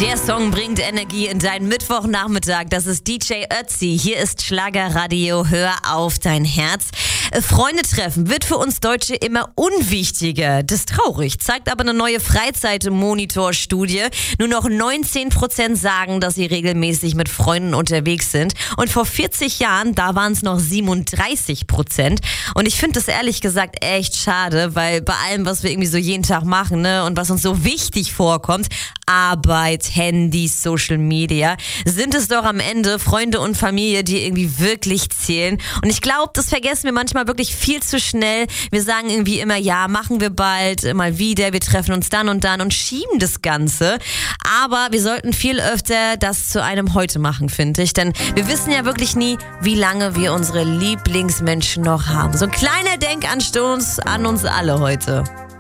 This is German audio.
Der Song bringt Energie in deinen Mittwochnachmittag. Das ist DJ Ötzi. Hier ist Schlagerradio. Hör auf dein Herz. Freunde treffen wird für uns Deutsche immer unwichtiger. Das ist traurig, zeigt aber eine neue Freizeit-Monitor-Studie. Nur noch 19% sagen, dass sie regelmäßig mit Freunden unterwegs sind. Und vor 40 Jahren, da waren es noch 37%. Und ich finde das ehrlich gesagt echt schade, weil bei allem, was wir irgendwie so jeden Tag machen, ne, und was uns so wichtig vorkommt, Arbeit, Handys, Social Media, sind es doch am Ende Freunde und Familie, die irgendwie wirklich zählen. Und ich glaube, das vergessen wir manchmal wirklich viel zu schnell. Wir sagen irgendwie immer, ja, machen wir bald, mal wieder, wir treffen uns dann und schieben das Ganze. Aber wir sollten viel öfter das zu einem Heute machen, finde ich. Denn wir wissen ja wirklich nie, wie lange wir unsere Lieblingsmenschen noch haben. So ein kleiner Denkanstoß an uns alle heute.